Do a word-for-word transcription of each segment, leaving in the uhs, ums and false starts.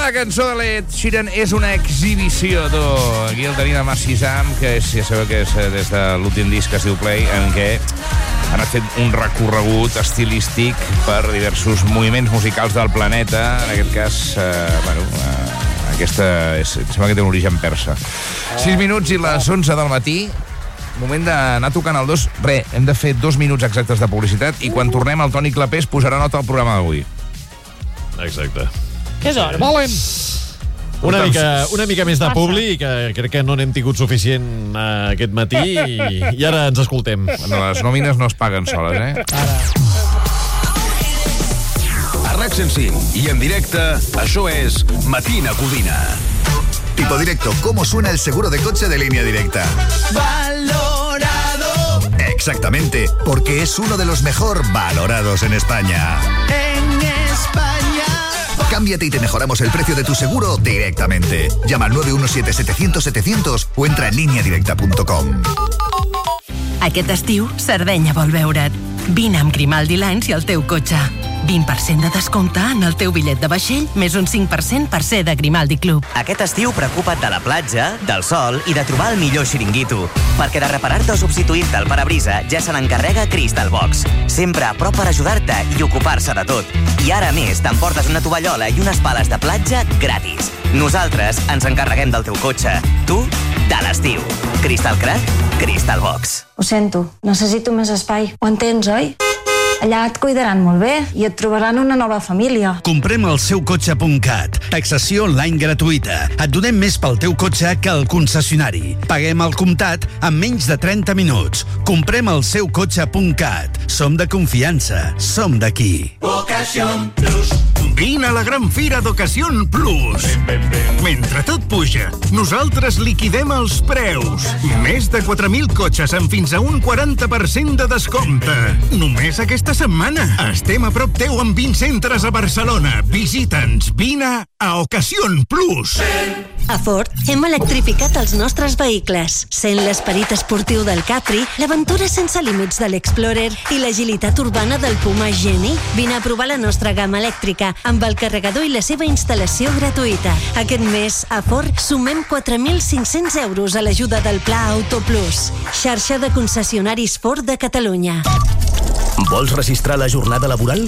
Primera cançó de l'Ed Sheeran és una exhibició, tu. Aquí el tenim amb Sisam, que és, ja sabeu que és des de l'últim disc que es diu Play, en què han anat fet un recorregut estilístic per diversos moviments musicals del planeta. En aquest cas, eh, bueno, eh, aquesta és, sembla que té un origen persa. sis minuts i les onze del matí. Moment d'anar tocant el dos. Re, hem de fer dos minuts exactes de publicitat i quan tornem el Toni Clapés posarà nota al programa d'avui. Exacte. Que és hora. Volen! Una mica, una mica més de publi, que crec que no n'hem tingut suficient uh, aquest matí, i, i ara ens escoltem. Bueno, les nòmines no es paguen soles, eh? Ara. A RAC cent cinc i en directe, això és Matina Codina. Tipo directo, ¿cómo suena el seguro de coche de Línea Directa? Valorado. Exactamente, porque es uno de los mejor valorados en España. En España. Cámbiate y te mejoramos el precio de tu seguro directamente. Llama al nueve uno siete setecientos setecientos o entra en línea directa punto com. Aquest estiu, Sardenya vol veure't. Vine amb Grimaldi Lines i el teu cotxe. vint per cent de descompte en el teu bitllet de vaixell, més un cinc per cent per ser de Grimaldi Club. Aquest estiu preocupa't de la platja, del sol i de trobar el millor xiringuito. Perquè de reparar-te o substituir-te el parabrisa ja se n'encarrega Crystal Box. Sempre a prop per ajudar-te i ocupar-se de tot. I ara, a més, t'emportes una tovallola i unes pales de platja gratis. Nosaltres ens encarreguem del teu cotxe. Tu, de l'estiu. Crystal Crack, Crystal Box. Ho sento, necessito més espai. Ho entens, oi? Allà et cuidaran molt bé i et trobaran una nova família. Comprem el seu cotxe punt cat. Taxació online gratuïta. Et donem més pel teu cotxe que el concessionari. Paguem al comptat en menys de trenta minuts. Comprem el seu cotxe punt cat. Som de confiança. Som d'aquí. Ocasión Plus. Vine a la gran fira d'Ocasión Plus. Mentre tot puja, nosaltres liquidem els preus. Més de quatre mil cotxes amb fins a un quaranta per cent de descompte. Només aquesta setmana. Estem a prop teu amb vint centres a Barcelona. Visita'ns. Vine a Ocasión Plus. A Ford hem electrificat els nostres vehicles. Sent l'esperit esportiu del Capri, l'aventura sense límits de l'Explorer i l'agilitat urbana del Puma Geni. Vine a provar la nostra gamma elèctrica amb el carregador i la seva instal·lació gratuïta. Aquest mes, a Ford, sumem quatre mil cinc-cents euros a l'ajuda del Pla Auto Plus. Xarxa de concessionaris Ford de Catalunya. Vols registrar la jornada laboral?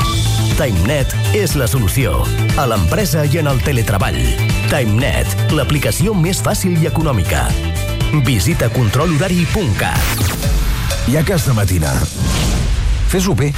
TimeNet és la solució. A l'empresa i en el teletreball. TimeNet, l'aplicació més fàcil i econòmica. Visita control horari punt cat. Ja que has de matinar, fes-ho bé.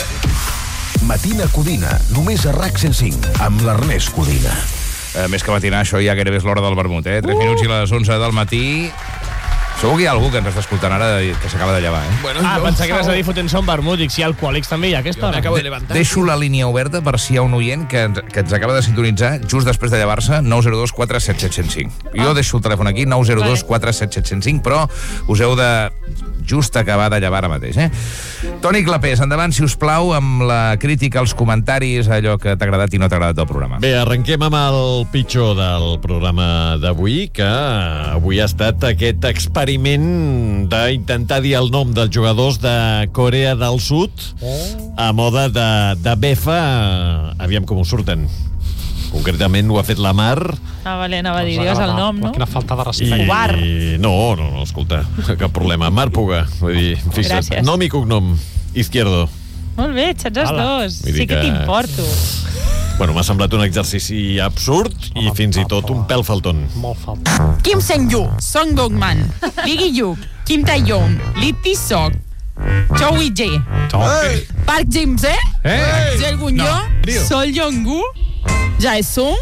Matina Codina, només a RAC cent cinc, amb l'Ernest Codina. Eh, més que matinar, això ja gairebé és l'hora del vermut, eh? tres minuts i les onze del matí. Segur que hi ha algú que ens està escoltant ara que s'acaba de llevar, eh? Bueno, ah, pensava que vas a dir fotent-se un vermut. Dic, si alcohòlics també hi ha aquesta hora. De deixo la línia oberta per si hi ha un oient que ens, que ens acaba de sintonitzar just després de llevar-se, nou zero dos quatre set set zero cinc. Jo ah. deixo el telèfon aquí, nou zero dos quatre set set zero cinc, però us heu de just acabar de llevar ara mateix, eh? Toni Clapés, endavant, si us plau, amb la crítica, els comentaris, allò que t'ha agradat i no t'ha agradat del programa. Bé, arrenquem amb el pitjor del programa d'avui, que avui ha estat aquest experiment d'intentar dir el nom dels jugadors de Corea del Sud a moda de, de befa. Aviam com us surten. Concretament ho ha fet la Mar. Ah, vale, anava a dir, digues el nom, no? Quina falta de respecte. Pugar. I... No, no, no, escolta, cap problema. Mar Puga, vull dir, fixa't. Gràcies. Nom i cognom, Izquierdo. Molt bé, ets els dos. Vull dir Sí que que- t'importo. Bueno, m'ha semblat un exercici absurd i fins i tot un pèl falton. Molt falt. Kim Sang-yu, Song Dong-man, Lee Gi-yuk, Kim Tae-yong, Lee Ti-seok, Cho Wi-jae, Hey. Park Jim-se, Hey. Jae Gun-yo, No. Sol Yong-gu, Jae-sung,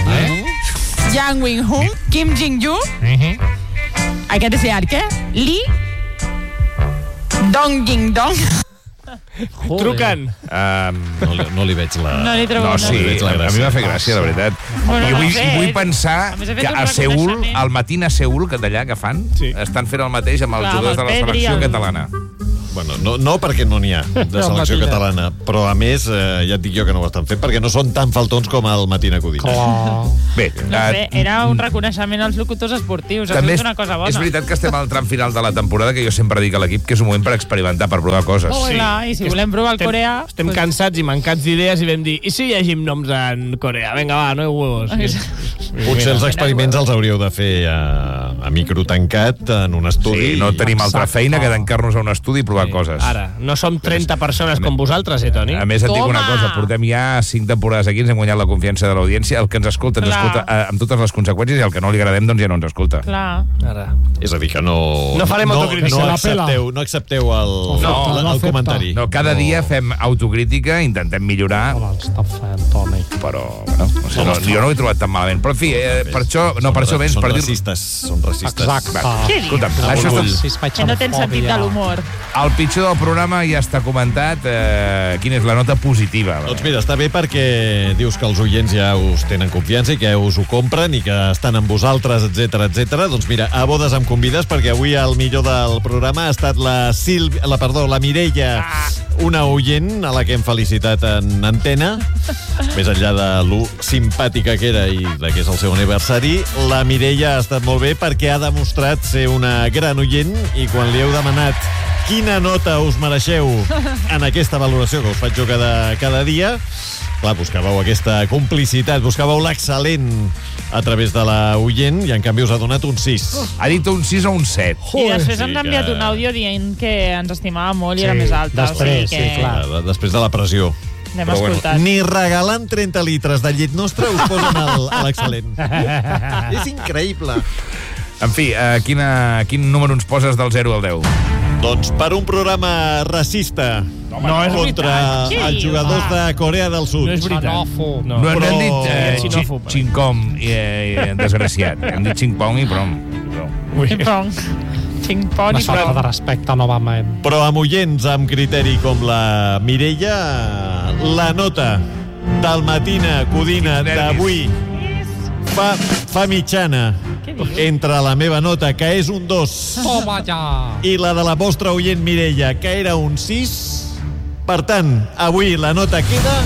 Yang Wing-hoon, Kim Jin-yu, aquest és llarg, eh? Lee Dong-jing-dong. Truquen. Um, no, li, no li veig la... No li trobo No, una. sí, No li veig la a gràcia. mi m'ha fet gràcia, la veritat. Bueno, I vull, no sé. i vull pensar A més, ha fet que un a Seul, reconeixement. al matí a Seul, que d'allà que fan, Sí. estan fent el mateix amb els Clar, jugadors de amb la el Pedri, selecció el- catalana. Bueno, no, no perquè no n'hi ha de selecció catalana, però a més, eh, ja et dic jo que no ho estan fent, perquè no són tan faltons com el Matina Codina. Bé, No sé, era un reconeixement als locutors esportius. Ha també sigut és, una cosa bona. és veritat que estem al tram final de la temporada, que jo sempre dic a l'equip que és un moment per experimentar, per provar coses. Oh, clar, i si volem provar el Estem- coreà... Estem pues- cansats i mancats d'idees i vam dir, i si llegim noms en coreà? Vinga, va, no hi huevos. Potser els experiments els hauríeu de fer a, a micro tancat en un estudi. Sí, no tenim altra feina que tancar-nos a un estudi i provar coses. Ara, no som trenta persones com vosaltres, eh, Toni? A més, et dic una cosa, portem ja cinc temporades aquí, ens hem guanyat la confiança de l'audiència, el que ens escolta, ens Clar. escolta eh, amb totes les conseqüències, i el que no li agradem, doncs ja no ens escolta. Clar. Ara. És a dir, que no... No farem no, autocrítica. no, Se la pela. accepteu, no accepteu el, No, el, no el comentari. No, cada dia fem autocrítica, intentem millorar, Està fent, Toni. però, bueno, no sé, no, jo no ho he trobat tan malament. Però, en fi, eh, per això, no, per això vens, Són per dir... racistes, són racistes. Exacte. Va, Què dius? escolta'm, La això racisme està... i Que no tens sentit de xenofòbia. l'humor. El pitjor del programa ja està comentat. Eh, quina és la nota positiva? Doncs mira, està bé perquè dius que els oients ja us tenen confiança i que us ho compren i que estan amb vosaltres, etc etc. Doncs mira, a bodes em convides perquè avui el millor del programa ha estat la Sílvia, la, perdó, la Mireia, una oient a la que hem felicitat en antena. Més enllà de lo simpàtica que era i de que és el seu aniversari, la Mireia ha estat molt bé perquè ha demostrat ser una gran oient i quan li heu demanat quina nota us mereixeu en aquesta valoració que us faig jo cada, cada dia, clar, buscàveu aquesta complicitat, buscàveu l'excel·lent a través de la oient i en canvi us ha donat un sis. Ha dit un sis o un set. I després Sí, ens ha enviat que- un àudio dient que ens estimava molt i Sí, era més alta. després, o sigui que sí, clar. De- Després de la pressió. N'hem Però escoltat. ni regalant trenta litres de llet nostra us posen el- a l'excel·lent. És increïble. En fi, eh, quina, quin número ens poses del zero al deu? Doncs per un programa racista no, és contra veritat. Què els dius? jugadors de Corea del Sud. No és veritat. Xenòfob. No, No, no però- hem dit eh, Xenòfob. xi- xingcom i, eh, desgraciat. Hem dit xingpong i prom. prom. Ping-pong. Ping-pong Una i falta de prou. respecte novament. Però amb oients amb criteri com la Mireia, la nota del Matina Codina d'avui fa, fa mitjana entre la meva nota, que és un dos, Toma ja! i la de la vostra oient Mireia, que era un sis. Per tant, avui la nota queda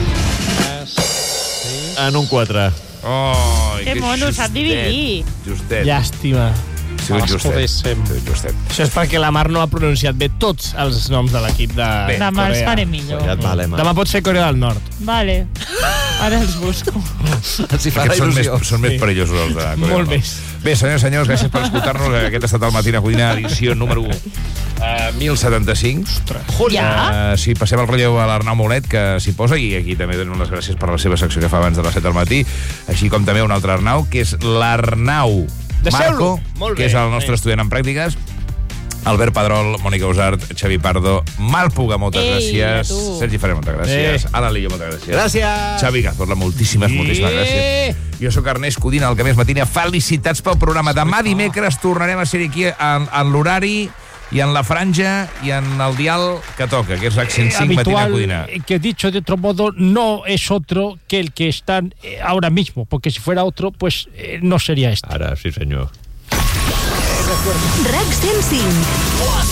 en un quatre. Oh, Que mono, sap dividir. Justet. Llàstima. Ha sigut justet. Ha sigut justet. Això és perquè la Mar no ha pronunciat bé tots els noms de l'equip de Bé, demà els Corea. faré millor. Vale, Demà pot ser Corea del Nord. Vale. Ara els busco. Els hi fa Aquests són més, il·lusió. són més perillosos els de Corea del Molt Nord. més. Bé, senyors i senyors, gràcies per escoltar-nos. Aquest ha estat el Matina Codina, edició número uh, mil setanta-cinc. Ja? Uh, sí, passem el relleu a l'Arnau Molet, que s'hi posa, i aquí també donem les gràcies per la seva secció que fa abans de les set del matí, així com també un altre Arnau, que és l'Arnau Deixeu-lo. Marco, Molt que bé. és el nostre estudiant en pràctiques, Albert Pedrol, Mònica Usart, Xavi Pardo, Malpuga, moltes Ei, gràcies. a tu. Sergi Ferrer, moltes gràcies. Eh. Alan Lillo, moltes gràcies. Gràcies. Xavi Cazorla, moltíssimes, moltíssimes gràcies. Jo sóc Ernest Codina, el que més matina. Felicitats pel programa. Demà dimecres tornarem a ser aquí en, en l'horari i en la franja i en el dial que toca, que és RAC cent cinc Matina Codina. eh, que dicho de otro modo no es otro que el que están eh, ahora mismo, porque si fuera otro, pues eh, no sería este. Ara, sí senyor. RAC cent cinc.